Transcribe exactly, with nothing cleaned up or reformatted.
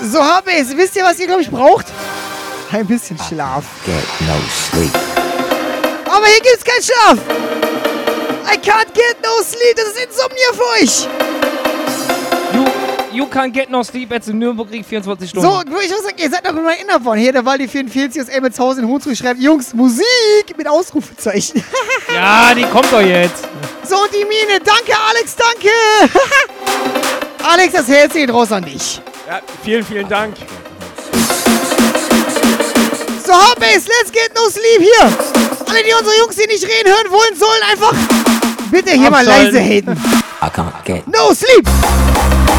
So, Hardbase, wisst ihr, was ihr, glaube ich, braucht? Ein bisschen Schlaf. Get no sleep. Aber hier gibt's keinen Schlaf. I can't get no sleep. Das ist Insomnia für euch. You, you can't get no sleep at the Nürburgring vierundzwanzig Stunden. So, ich muss sagen, ihr seid noch immer erinnert worden. Hier, der Waldi vierundvierzig aus Elmelshausen in Hunsrück schreibt, Jungs, Musik mit Ausrufezeichen. Ja, die kommt doch jetzt. So, und die Mine. Danke, Alex, danke. Alex, das Herz geht raus an dich. Ja, vielen, vielen Dank. So, Hardbase, let's get no sleep hier. Alle, die unsere Jungs hier nicht reden hören wollen, sollen einfach bitte hier mal leise haten. I can't get No sleep.